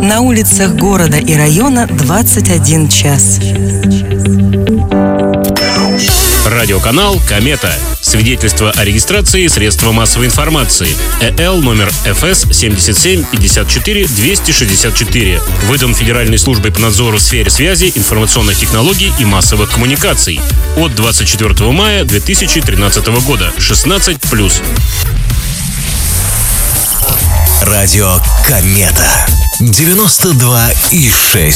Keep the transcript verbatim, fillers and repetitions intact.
на улицах города и района двадцать один час. Радиоканал «Комета». Свидетельство о регистрации средства массовой информации. ЭЛ номер эф эс семьдесят семь пятьдесят четыре двести шестьдесят четыре. Выдан Федеральной службой по надзору в сфере связи, информационных технологий и массовых коммуникаций. От двадцать четвёртого мая две тысячи тринадцатого года. шестнадцать плюс. Радио «Комета». девяносто два и шесть.